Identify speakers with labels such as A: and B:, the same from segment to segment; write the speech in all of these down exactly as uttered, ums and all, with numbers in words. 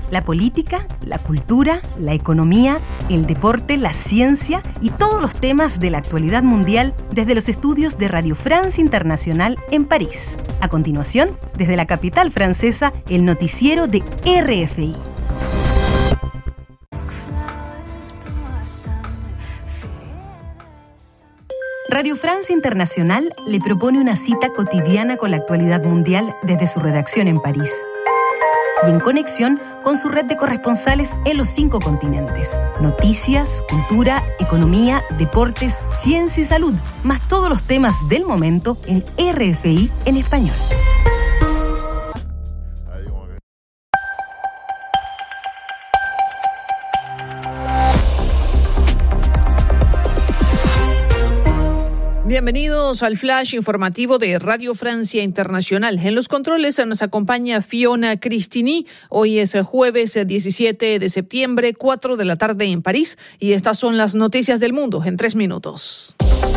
A: La política, la cultura, la economía, el deporte, la ciencia y todos los temas de la actualidad mundial desde los estudios de Radio France Internacional en París. A continuación, desde la capital francesa, el noticiero de R F I. Radio France Internacional le propone una cita cotidiana con la actualidad mundial desde su redacción en París y en conexión con su red de corresponsales en los cinco continentes. Noticias, cultura, economía, deportes, ciencia y salud, más todos los temas del momento en R F I en español.
B: Bienvenidos al flash informativo de Radio Francia Internacional. En los controles nos acompaña Fiona Cristini. Hoy es jueves diecisiete de septiembre, cuatro de la tarde en París, y estas son las noticias del mundo en tres minutos.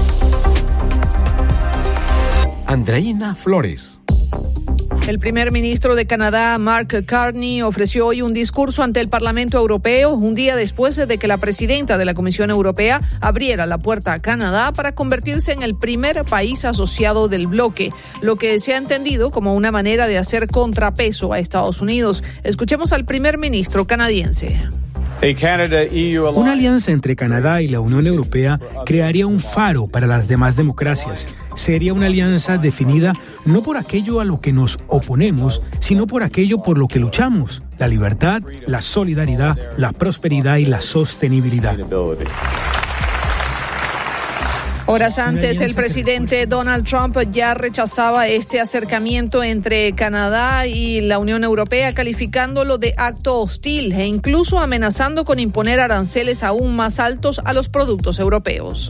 C: Andreina Flores.
B: El primer ministro de Canadá, Mark Carney, ofreció hoy un discurso ante el Parlamento Europeo, un día después de que la presidenta de la Comisión Europea abriera la puerta a Canadá para convertirse en el primer país asociado del bloque, lo que se ha entendido como una manera de hacer contrapeso a Estados Unidos. Escuchemos al primer ministro canadiense.
D: Una alianza entre Canadá y la Unión Europea crearía un faro para las demás democracias. Sería una alianza definida no por aquello a lo que nos oponemos, sino por aquello por lo que luchamos: la libertad, la solidaridad, la prosperidad y la sostenibilidad.
B: Horas antes, el presidente Donald Trump ya rechazaba este acercamiento entre Canadá y la Unión Europea, calificándolo de acto hostil e incluso amenazando con imponer aranceles aún más altos a los productos europeos.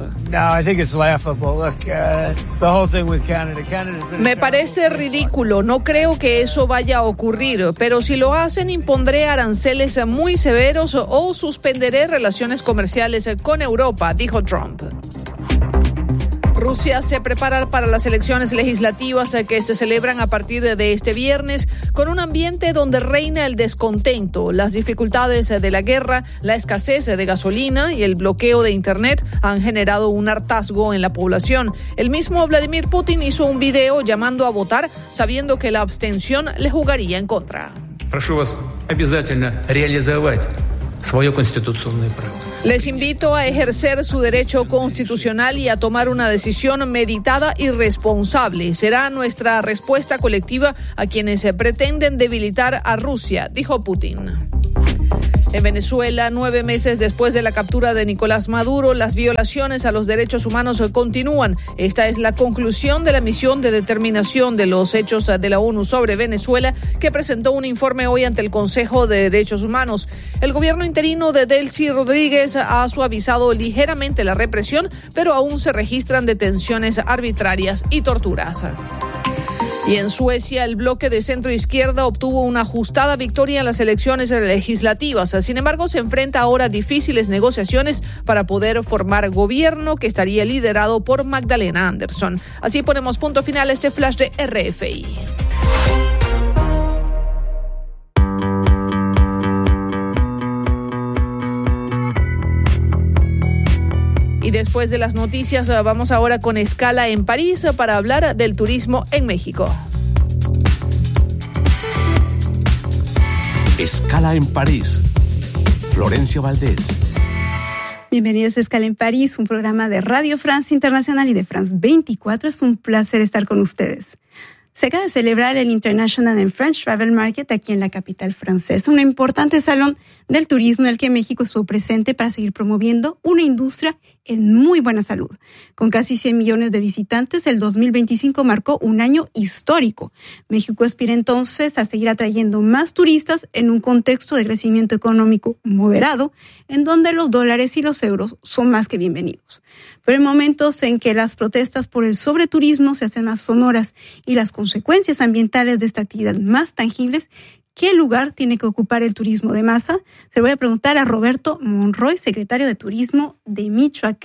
B: Me parece ridículo, no creo que eso vaya a ocurrir, pero si lo hacen, impondré aranceles muy severos o suspenderé relaciones comerciales con Europa, dijo Trump. Rusia se prepara para las elecciones legislativas que se celebran a partir de este viernes, con un ambiente donde reina el descontento. Las dificultades de la guerra, la escasez de gasolina y el bloqueo de Internet han generado un hartazgo en la población. El mismo Vladimir Putin hizo un video llamando a votar, sabiendo que la abstención le jugaría en contra.
E: Прошу вас обязательно реализовать свое конституционное право.
B: Les invito a ejercer su derecho constitucional y a tomar una decisión meditada y responsable. Será nuestra respuesta colectiva a quienes pretenden debilitar a Rusia, dijo Putin. En Venezuela, nueve meses después de la captura de Nicolás Maduro, las violaciones a los derechos humanos continúan. Esta es la conclusión de la misión de determinación de los hechos de la ONU sobre Venezuela, que presentó un informe hoy ante el Consejo de Derechos Humanos. El gobierno interino de Delcy Rodríguez ha suavizado ligeramente la represión, pero aún se registran detenciones arbitrarias y torturas. Y en Suecia, el bloque de centro-izquierda obtuvo una ajustada victoria en las elecciones legislativas. Sin embargo, se enfrenta ahora a difíciles negociaciones para poder formar gobierno que estaría liderado por Magdalena Andersson. Así ponemos punto final a este flash de R F I. Y después de las noticias, vamos ahora con escala en París para hablar del turismo en México.
C: Escala en París. Florencia Valdés.
F: Bienvenidos a Escala en París, un programa de Radio France Internacional y de France veinticuatro. Es un placer estar con ustedes. Se acaba de celebrar el International and French Travel Market aquí en la capital francesa, un importante salón del turismo en el que México estuvo presente para seguir promoviendo una industria en muy buena salud. Con casi cien millones de visitantes, el dos mil veinticinco marcó un año histórico. México aspira entonces a seguir atrayendo más turistas en un contexto de crecimiento económico moderado, en donde los dólares y los euros son más que bienvenidos. Pero en momentos en que las protestas por el sobreturismo se hacen más sonoras y las consecuencias ambientales de esta actividad más tangibles, ¿qué lugar tiene que ocupar el turismo de masa? Se lo voy a preguntar a Roberto Monroy, secretario de Turismo de Michoacán.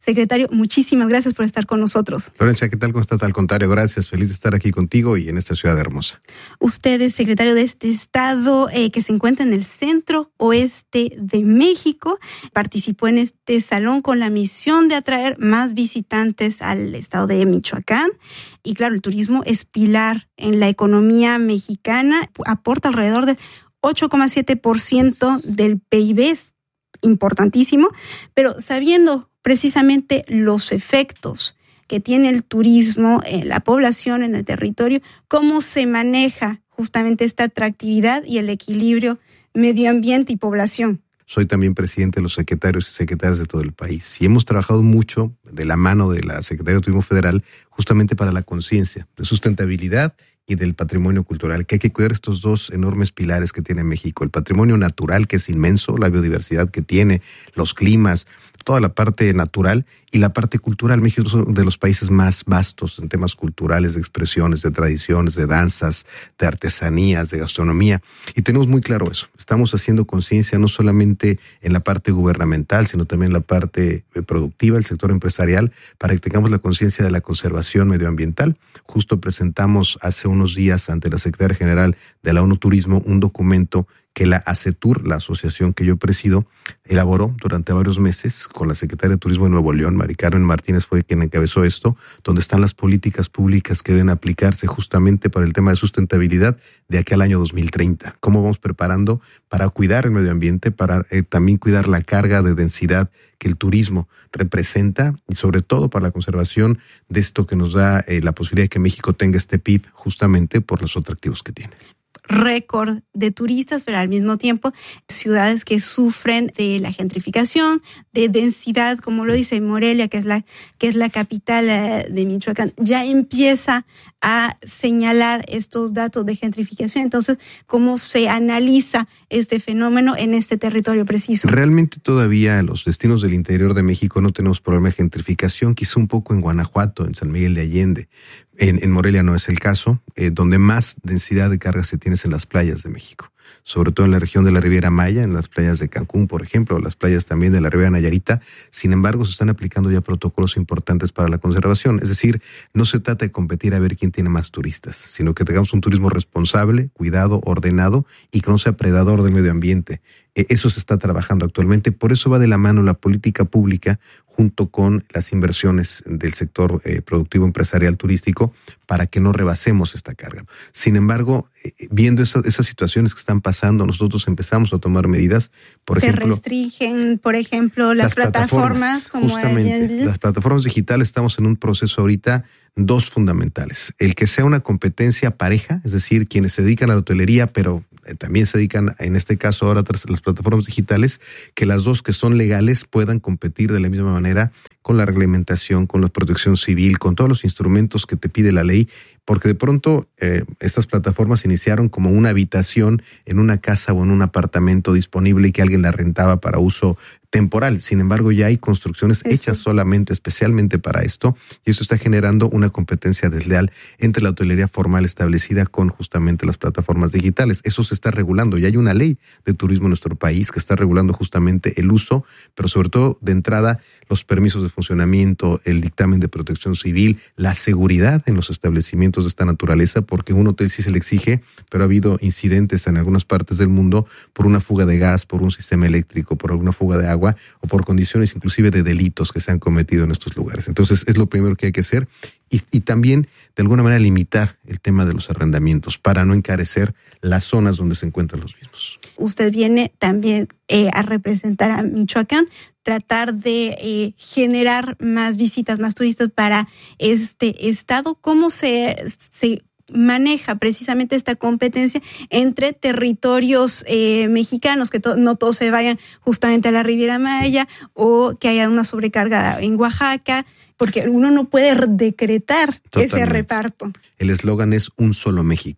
F: Secretario, muchísimas gracias por estar con nosotros.
G: Florencia, ¿qué tal? ¿Cómo estás? Al contrario, gracias. Feliz de estar aquí contigo y en esta ciudad hermosa.
F: Usted es secretario de este estado eh, que se encuentra en el centro oeste de México. Participó en este salón con la misión de atraer más visitantes al estado de Michoacán. Y claro, el turismo es pilar en la economía mexicana, aporta alrededor del ocho coma siete por ciento del P I B, es importantísimo, pero sabiendo precisamente los efectos que tiene el turismo en la población, en el territorio, cómo se maneja justamente esta atractividad y el equilibrio medio ambiente y población.
G: Soy también presidente de los secretarios y secretarias de todo el país y hemos trabajado mucho de la mano de la Secretaría de Turismo Federal justamente para la conciencia de sustentabilidad y del patrimonio cultural, que hay que cuidar estos dos enormes pilares que tiene México. El patrimonio natural, que es inmenso, la biodiversidad que tiene, los climas, toda la parte natural, y la parte cultural. México es uno de los países más vastos en temas culturales, de expresiones, de tradiciones, de danzas, de artesanías, de gastronomía. Y tenemos muy claro eso. Estamos haciendo conciencia no solamente en la parte gubernamental, sino también en la parte productiva, el sector empresarial, para que tengamos la conciencia de la conservación medioambiental. Justo presentamos hace unos días ante la Secretaría General de la ONU Turismo un documento que la ACETUR, la asociación que yo presido, elaboró durante varios meses con la Secretaria de Turismo de Nuevo León, Mari Carmen Martínez fue quien encabezó esto, donde están las políticas públicas que deben aplicarse justamente para el tema de sustentabilidad de aquí al año dos mil treinta. Cómo vamos preparando para cuidar el medio ambiente, para eh, también cuidar la carga de densidad que el turismo representa y sobre todo para la conservación de esto que nos da eh, la posibilidad de que México tenga este P I B justamente por los atractivos que tiene.
F: Récord de turistas, pero al mismo tiempo ciudades que sufren de la gentrificación, de densidad, como lo dice Morelia, que es la que es la capital de Michoacán, ya empieza a señalar estos datos de gentrificación. Entonces, ¿cómo se analiza este fenómeno en este territorio preciso?
G: Realmente todavía en los destinos del interior de México no tenemos problema de gentrificación, quizá un poco en Guanajuato, en San Miguel de Allende. En, en Morelia no es el caso. Eh, donde más densidad de carga se tiene es en las playas de México, sobre todo en la región de la Riviera Maya, en las playas de Cancún, por ejemplo, o las playas también de la Riviera Nayarita. Sin embargo, se están aplicando ya protocolos importantes para la conservación. Es decir, no se trata de competir a ver quién tiene más turistas, sino que tengamos un turismo responsable, cuidado, ordenado y que no sea predador del medio ambiente. Eso se está trabajando actualmente, por eso va de la mano la política pública junto con las inversiones del sector eh, productivo empresarial turístico para que no rebasemos esta carga. Sin embargo, eh, viendo esa, esas situaciones que están pasando, nosotros empezamos a tomar medidas. Por
F: se
G: ejemplo,
F: restringen, por ejemplo, las, las plataformas, plataformas como
G: justamente,
F: Airbnb.
G: Las plataformas digitales, estamos en un proceso ahorita, dos fundamentales. El que sea una competencia pareja, es decir, quienes se dedican a la hotelería, pero también se dedican, en este caso ahora, a las plataformas digitales, que las dos que son legales puedan competir de la misma manera con la reglamentación, con la protección civil, con todos los instrumentos que te pide la ley, porque de pronto eh, estas plataformas iniciaron como una habitación en una casa o en un apartamento disponible y que alguien la rentaba para uso temporal. Sin embargo, ya hay construcciones eso. hechas solamente, especialmente para esto, y eso está generando una competencia desleal entre la hotelería formal establecida con justamente las plataformas digitales. Eso se está regulando. Ya hay una ley de turismo en nuestro país que está regulando justamente el uso, pero sobre todo de entrada los permisos de funcionamiento, el dictamen de protección civil, la seguridad en los establecimientos de esta naturaleza, porque un hotel sí se le exige, pero ha habido incidentes en algunas partes del mundo por una fuga de gas, por un sistema eléctrico, por alguna fuga de agua o por condiciones inclusive de delitos que se han cometido en estos lugares. Entonces es lo primero que hay que hacer y, y también de alguna manera limitar el tema de los arrendamientos para no encarecer las zonas donde se encuentran los mismos.
F: Usted viene también eh, a representar a Michoacán, tratar de eh, generar más visitas, más turistas para este estado. ¿Cómo se, se maneja precisamente esta competencia entre territorios eh, mexicanos, que to- no todos se vayan justamente a la Riviera Maya o que haya una sobrecarga en Oaxaca? Porque uno no puede decretar Totalmente. ese reparto.
G: El eslogan es un solo México.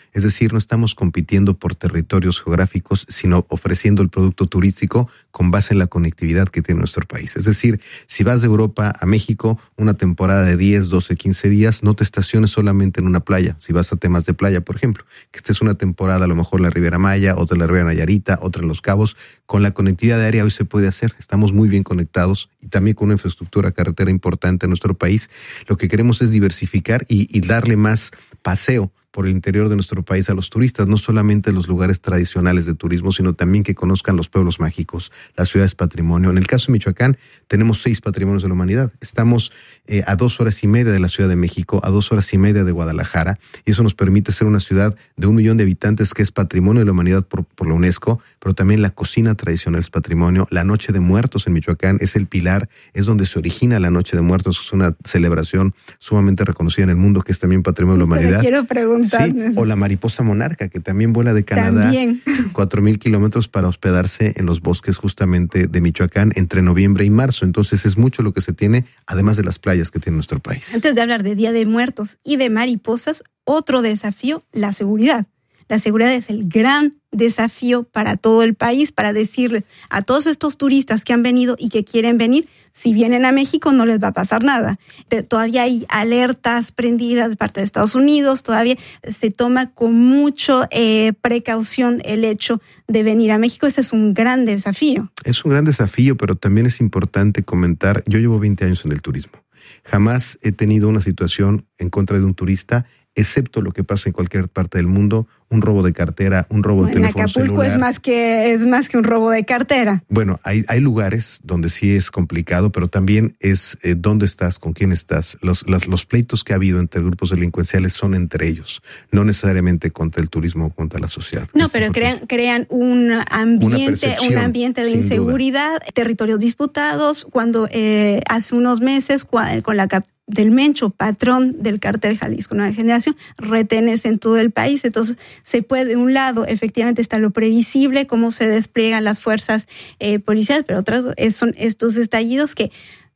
G: Es decir, no estamos compitiendo por territorios geográficos, sino ofreciendo el producto turístico con base en la conectividad que tiene nuestro país. Es decir, si vas de Europa a México, una temporada de diez, doce, quince días, no te estaciones solamente en una playa. Si vas a temas de playa, por ejemplo, que estés una temporada a lo mejor en la Riviera Maya, otra en la Riviera Nayarita, otra en Los Cabos. Con la conectividad aérea hoy se puede hacer. Estamos muy bien conectados y también con una infraestructura carretera importante en nuestro país. Lo que queremos es diversificar y, y darle más paseo por el interior de nuestro país a los turistas, no solamente los lugares tradicionales de turismo, sino también que conozcan los pueblos mágicos, las ciudades patrimonio. En el caso de Michoacán, tenemos seis patrimonios de la humanidad. Estamos eh, a dos horas y media de la Ciudad de México, a dos horas y media de Guadalajara, y eso nos permite ser una ciudad de un millón de habitantes que es patrimonio de la humanidad por, por la UNESCO, pero también la cocina tradicional es patrimonio. La Noche de Muertos en Michoacán es el pilar, es donde se origina la Noche de Muertos, es una celebración sumamente reconocida en el mundo, que es también patrimonio de la humanidad.
F: Quiero preguntar.
G: Sí, o la mariposa monarca, que también vuela de Canadá cuatro mil kilómetros para hospedarse en los bosques justamente de Michoacán entre noviembre y marzo. Entonces es mucho lo que se tiene, además de las playas que tiene nuestro país.
F: Antes de hablar de Día de Muertos y de mariposas, otro desafío, la seguridad. La seguridad es el gran desafío para todo el país, para decirle a todos estos turistas que han venido y que quieren venir, si vienen a México no les va a pasar nada. Todavía hay alertas prendidas de parte de Estados Unidos, todavía se toma con mucha eh, precaución el hecho de venir a México. Ese es un gran desafío.
G: Es un gran desafío, pero también es importante comentar, yo llevo veinte años en el turismo. Jamás he tenido una situación en contra de un turista, excepto lo que pasa en cualquier parte del mundo, un robo de cartera, un robo de
F: bueno,
G: teléfono
F: Acapulco
G: celular.
F: es más que es más que un robo de cartera.
G: Bueno, hay, hay lugares donde sí es complicado, pero también es eh, dónde estás, con quién estás. Los, las, los pleitos que ha habido entre grupos delincuenciales son entre ellos, no necesariamente contra el turismo o contra la sociedad.
F: No,
G: es
F: pero crean, crean un ambiente, un ambiente de inseguridad,
G: duda.
F: Territorios disputados. Cuando eh, hace unos meses, con la cap del Mencho, patrón del cártel Jalisco Nueva Generación, retenes en todo el país. Entonces, se puede, de un lado, efectivamente está lo previsible, cómo se despliegan las fuerzas eh, policiales, pero otras son estos estallidos que,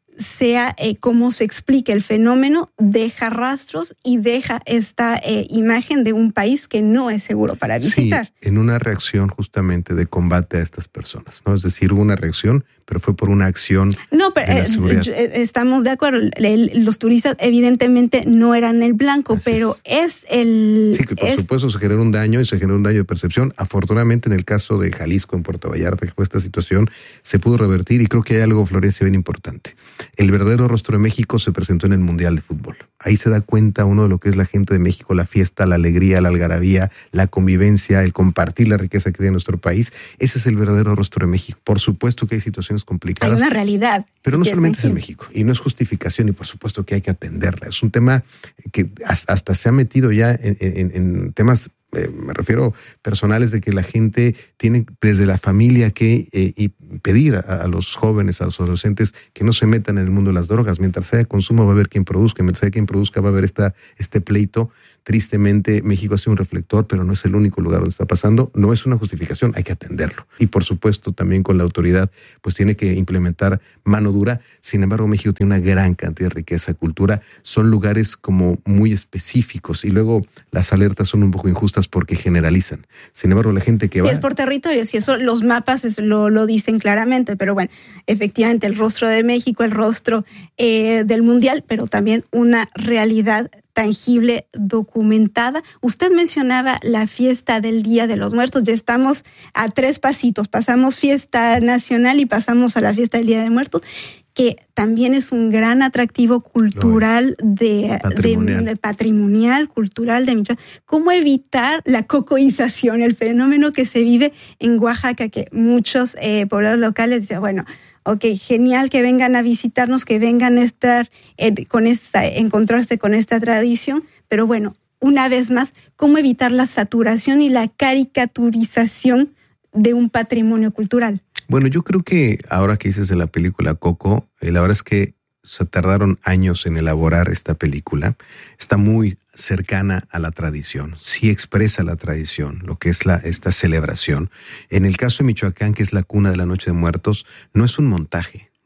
F: sea eh, cómo se explica el fenómeno, deja rastros y deja esta eh, imagen de un país que no es seguro para visitar.
G: Sí, en una reacción justamente de combate a estas personas, ¿no? Es decir, hubo una reacción, pero fue por una acción
F: no, pero,
G: de la seguridad.
F: Eh, estamos de acuerdo, el, los turistas evidentemente no eran el blanco, Así pero es. es el...
G: Sí, que por
F: es...
G: supuesto se generó un daño y se generó un daño de percepción. Afortunadamente, en el caso de Jalisco, en Puerto Vallarta, que fue esta situación, se pudo revertir y creo que hay algo, Florencia, bien importante. El verdadero rostro de México se presentó en el Mundial de Fútbol. Ahí se da cuenta uno de lo que es la gente de México, la fiesta, la alegría, la algarabía, la convivencia, el compartir la riqueza que tiene nuestro país. Ese es el verdadero rostro de México. Por supuesto que hay situaciones complicadas.
F: Hay una realidad.
G: Pero no solamente es en México, y no es justificación, y por supuesto que hay que atenderla. Es un tema que hasta se ha metido ya en, en, en temas, eh, me refiero personales, de que la gente tiene desde la familia que eh, y pedir a, a los jóvenes, a los adolescentes, que no se metan en el mundo de las drogas. Mientras haya consumo va a haber quien produzca, mientras haya quien produzca va a haber esta, este pleito. Tristemente, México ha sido un reflector, pero no es el único lugar donde está pasando. No es una justificación, hay que atenderlo. Y por supuesto, también con la autoridad, pues tiene que implementar mano dura. Sin embargo, México tiene una gran cantidad de riqueza, cultura. Son lugares como muy específicos y luego las alertas son un poco injustas porque generalizan. Sin embargo, la gente que
F: sí,
G: va...
F: es por territorios y eso los mapas es, lo, lo dicen claramente, pero bueno, efectivamente el rostro de México, el rostro eh, del Mundial, pero también una realidad tangible, documentada. Usted mencionaba la fiesta del Día de los Muertos. Ya estamos a tres pasitos. Pasamos fiesta nacional y pasamos a la fiesta del Día de Muertos, que también es un gran atractivo cultural, de, patrimonial. De, de patrimonial, cultural de Michoacán. ¿Cómo evitar la cocoización, el fenómeno que se vive en Oaxaca, que muchos eh, pobladores locales dicen, bueno, ok, genial que vengan a visitarnos, que vengan a estar eh, con esta, encontrarse con esta tradición, pero bueno, una vez más, ¿cómo evitar la saturación y la caricaturización de un patrimonio cultural?
G: Bueno, yo creo que ahora que dices de la película Coco, eh, la verdad es que se tardaron años en elaborar esta película. Está muy cercana a la tradición, sí expresa la tradición, lo que es la esta celebración. En el caso de Michoacán, que es la cuna de la Noche de Muertos, no es un montaje,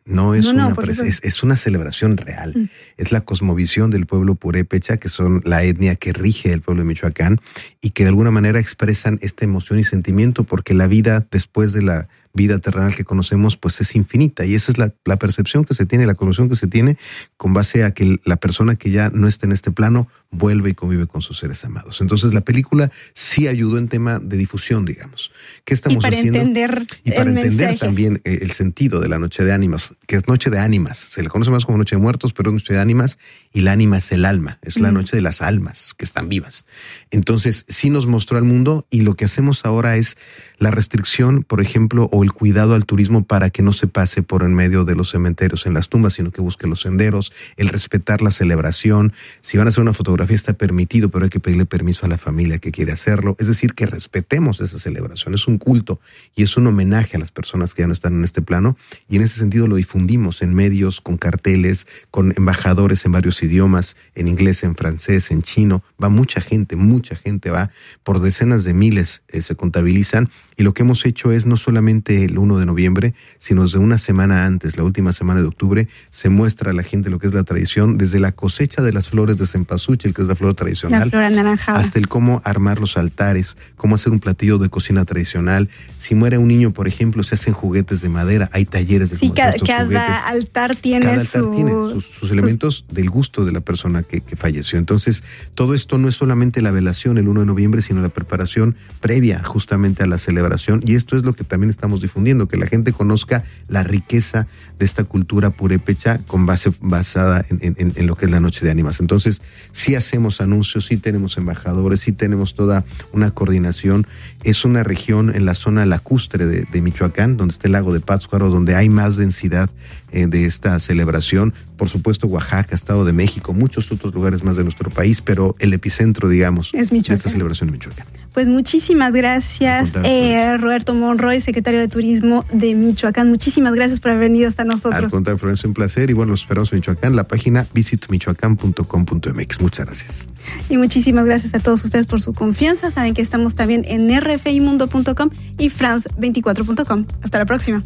G: No es,
F: no, no,
G: una, es, es una celebración real. Mm. Es la cosmovisión del pueblo purépecha, que son la etnia que rige el pueblo de Michoacán y que de alguna manera expresan esta emoción y sentimiento, porque la vida después de la vida terrenal que conocemos pues es infinita, y esa es la, la percepción que se tiene, la conocimiento que se tiene con base a que la persona que ya no está en este plano vuelve y convive con sus seres amados. Entonces la película sí ayudó en tema de difusión, digamos. ¿Qué estamos
F: y para
G: haciendo?
F: Entender
G: y para
F: el
G: entender
F: mensaje.
G: también el sentido de la Noche de Ánimas, que es Noche de Ánimas. Se le conoce más como Noche de Muertos, pero es Noche de Ánimas, y la ánima es el alma, es la mm. noche de las almas que están vivas. Entonces sí nos mostró al mundo, y lo que hacemos ahora es la restricción, por ejemplo, o el cuidado al turismo para que no se pase por en medio de los cementerios en las tumbas, sino que busque los senderos, el respetar la celebración. Si van a hacer una fotografía está permitido, pero hay que pedirle permiso a la familia que quiere hacerlo. Es decir, que respetemos esa celebración. Es un culto y es un homenaje a las personas que ya no están en este plano, y en ese sentido lo difundimos en medios, con carteles, con embajadores en varios idiomas, en inglés, en francés, en chino. Va mucha gente, mucha gente va, por decenas de miles eh, se contabilizan. Y lo que hemos hecho es no solamente el primero de noviembre, sino desde una semana antes, la última semana de octubre, se muestra a la gente lo que es la tradición, desde la cosecha de las flores de cempasúchil, que es la flor tradicional,
F: la flor anaranjada,
G: hasta el cómo armar los altares, cómo hacer un platillo de cocina tradicional. Si muere un niño, por ejemplo, se hacen juguetes de madera, hay talleres de
F: sí,
G: cómo
F: cada,
G: hacer estos
F: cada
G: juguetes.
F: altar tiene,
G: cada altar
F: su,
G: tiene sus, sus, sus elementos del gusto de la persona que, que falleció. Entonces, todo esto no es solamente la velación el primero de noviembre, sino la preparación previa justamente a la celebración, y esto es lo que también estamos difundiendo, que la gente conozca la riqueza de esta cultura purépecha con base basada en, en, en lo que es la Noche de Ánimas. Entonces, sí hacemos anuncios, sí tenemos embajadores, sí tenemos toda una coordinación. Es una región en la zona lacustre de, de Michoacán, donde está el lago de Pátzcuaro, donde hay más densidad eh, de esta celebración. Por supuesto, Oaxaca, Estado de México, muchos otros lugares más de nuestro país, pero el epicentro, digamos,
F: es
G: de esta celebración en Michoacán.
F: Pues muchísimas gracias, eh, Roberto Monroy, secretario de Turismo de Michoacán. Muchísimas gracias por haber venido hasta nosotros.
G: Al contrario, Florencia, un placer. Y bueno, los esperamos en Michoacán, la página visit michoacán punto com punto m x. Muchas gracias.
F: Y muchísimas gracias a todos ustedes por su confianza. Saben que estamos también en r f i mundo punto com y france veinticuatro punto com. Hasta la próxima.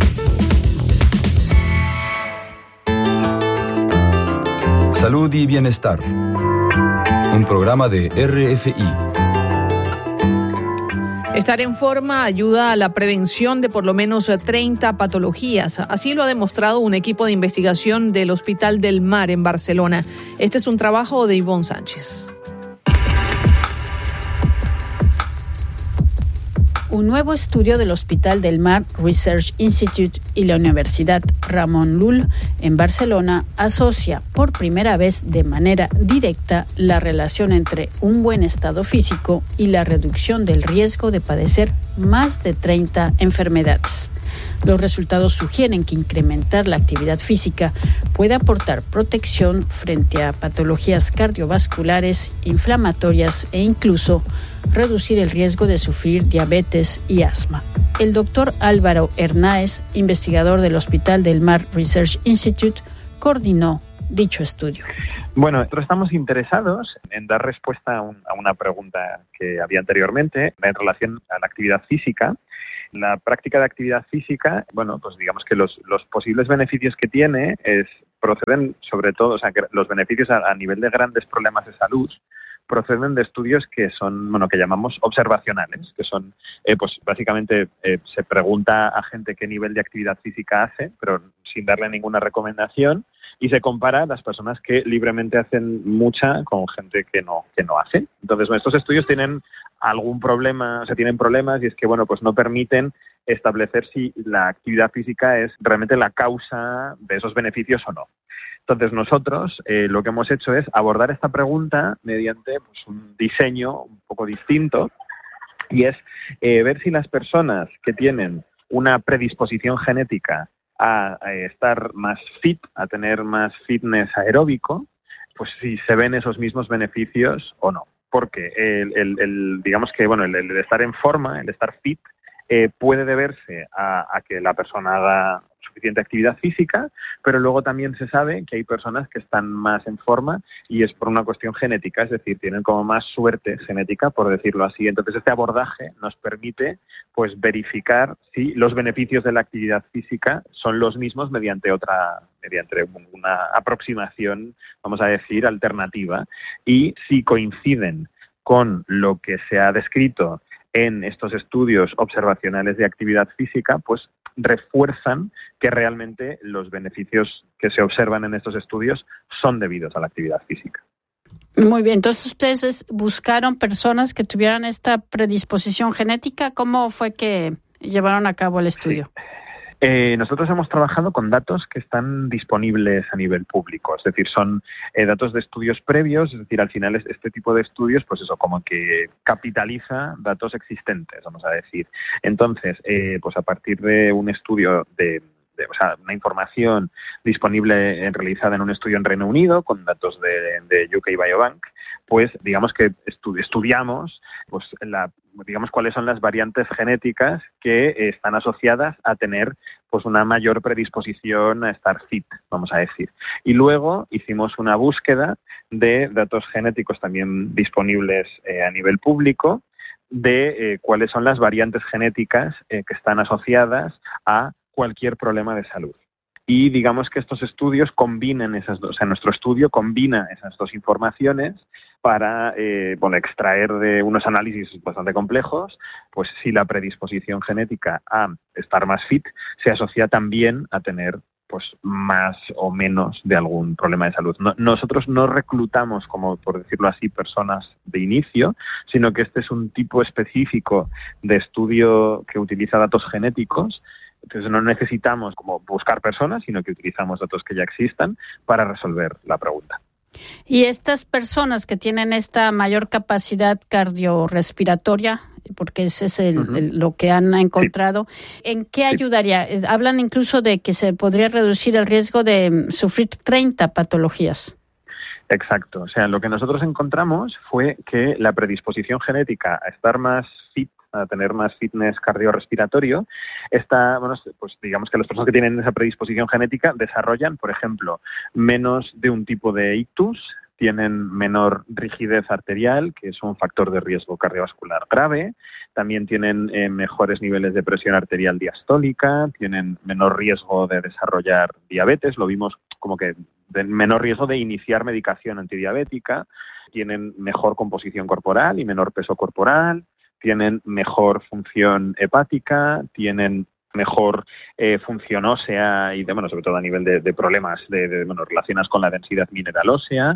H: Salud y Bienestar. Un programa de R F I.
B: Estar en forma ayuda a la prevención de por lo menos treinta patologías. Así lo ha demostrado un equipo de investigación del Hospital del Mar en Barcelona. Este es un trabajo de Ivonne Sánchez.
I: Un nuevo estudio del Hospital del Mar Research Institute y la Universidad Ramon Llull en Barcelona asocia por primera vez de manera directa la relación entre un buen estado físico y la reducción del riesgo de padecer más de treinta enfermedades. Los resultados sugieren que incrementar la actividad física puede aportar protección frente a patologías cardiovasculares, inflamatorias e incluso reducir el riesgo de sufrir diabetes y asma. El doctor Álvaro Hernáez, investigador del Hospital del Mar Research Institute, coordinó dicho estudio.
J: Bueno, nosotros estamos interesados en dar respuesta a, un, a una pregunta que había anteriormente en relación a la actividad física. La práctica de actividad física, bueno, pues digamos que los, los posibles beneficios que tiene es, proceden sobre todo, o sea, que los beneficios a, a nivel de grandes problemas de salud proceden de estudios que son, bueno, que llamamos observacionales, que son, eh, pues básicamente eh, se pregunta a gente qué nivel de actividad física hace, pero sin darle ninguna recomendación, y se compara a las personas que libremente hacen mucha con gente que no, que no hace. Entonces, bueno, estos estudios tienen algún problema, o sea, tienen problemas, y es que, bueno, pues no permiten establecer si la actividad física es realmente la causa de esos beneficios o no. Entonces nosotros eh, lo que hemos hecho es abordar esta pregunta mediante pues, un diseño un poco distinto, y es eh, ver si las personas que tienen una predisposición genética a, a estar más fit, a tener más fitness aeróbico, pues si se ven esos mismos beneficios o no. Porque el, el, el digamos que bueno el, el estar en forma, el estar fit, eh, puede deberse a, a que la persona haga suficiente actividad física, pero luego también se sabe que hay personas que están más en forma y es por una cuestión genética, es decir, tienen como más suerte genética, por decirlo así. Entonces, este abordaje nos permite pues verificar si los beneficios de la actividad física son los mismos mediante otra, mediante una aproximación, vamos a decir, alternativa, y si coinciden con lo que se ha descrito en estos estudios observacionales de actividad física, pues refuerzan que realmente los beneficios que se observan en estos estudios son debidos a la actividad física.
I: Muy bien, entonces ustedes buscaron personas que tuvieran esta predisposición genética. ¿Cómo fue que llevaron a cabo el estudio?
J: Sí. Eh, nosotros hemos trabajado con datos que están disponibles a nivel público, es decir, son eh, datos de estudios previos, es decir, al final es este tipo de estudios, pues eso, como que capitaliza datos existentes, vamos a decir. Entonces, eh, pues a partir de un estudio de De, o sea, una información disponible en, realizada en un estudio en Reino Unido con datos de, de U K Biobank, pues digamos que estu- estudiamos pues la, digamos cuáles son las variantes genéticas que eh, están asociadas a tener pues una mayor predisposición a estar fit, vamos a decir. Y luego hicimos una búsqueda de datos genéticos también disponibles eh, a nivel público de eh, cuáles son las variantes genéticas eh, que están asociadas a cualquier problema de salud. Y digamos que estos estudios combinan esas dos, o sea, nuestro estudio combina esas dos informaciones para eh, bueno, extraer de unos análisis bastante complejos, pues si la predisposición genética a estar más fit se asocia también a tener pues más o menos de algún problema de salud. No, nosotros no reclutamos, como por decirlo así, personas de inicio, sino que este es un tipo específico de estudio que utiliza datos genéticos. Entonces no necesitamos como buscar personas, sino que utilizamos datos que ya existan para resolver la pregunta.
I: Y estas personas que tienen esta mayor capacidad cardiorrespiratoria, porque ese es el, uh-huh. el, lo que han encontrado, sí. ¿En qué ayudaría? Sí. Hablan incluso de que se podría reducir el riesgo de sufrir treinta patologías.
J: Exacto. O sea, lo que nosotros encontramos fue que la predisposición genética a estar más fit, a tener más fitness cardiorrespiratorio, está, bueno, pues digamos que las personas que tienen esa predisposición genética desarrollan, por ejemplo, menos de un tipo de ictus, tienen menor rigidez arterial, que es un factor de riesgo cardiovascular grave, también tienen eh, mejores niveles de presión arterial diastólica, tienen menor riesgo de desarrollar diabetes, lo vimos como que de menor riesgo de iniciar medicación antidiabética, tienen mejor composición corporal y menor peso corporal, tienen mejor función hepática, tienen mejor eh, función ósea y de, bueno, sobre todo a nivel de, de problemas de, de, bueno, relacionados con la densidad mineral ósea,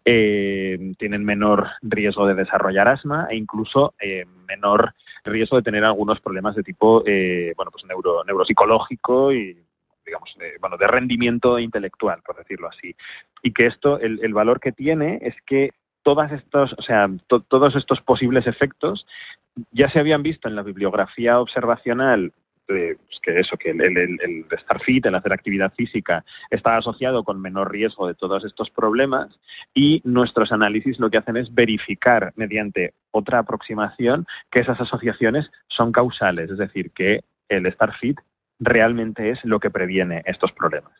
J: eh, tienen menor riesgo de desarrollar asma e incluso eh, menor riesgo de tener algunos problemas de tipo eh, bueno, pues neuro, neuropsicológico y digamos, de, bueno, de rendimiento intelectual, por decirlo así. Y que esto, el, el valor que tiene es que todas estos, o sea, to, todos estos posibles efectos ya se habían visto en la bibliografía observacional, de, pues que eso, que el, el, el estar fit, el hacer actividad física, está asociado con menor riesgo de todos estos problemas, y nuestros análisis lo que hacen es verificar mediante otra aproximación que esas asociaciones son causales, es decir, que el estar fit realmente es lo que previene estos problemas.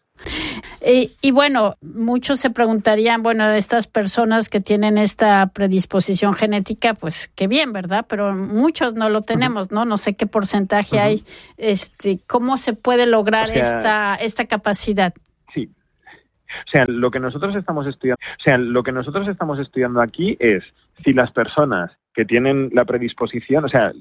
I: Y, y bueno, muchos se preguntarían, bueno, estas personas que tienen esta predisposición genética, pues qué bien, ¿verdad? Pero muchos no lo tenemos, uh-huh. ¿no? No sé qué porcentaje uh-huh. hay. Este, ¿cómo se puede lograr o sea, esta esta capacidad?
J: Sí. O sea, lo que nosotros estamos estudiando, o sea, lo que nosotros estamos estudiando aquí es si las personas que tienen la predisposición, o sea,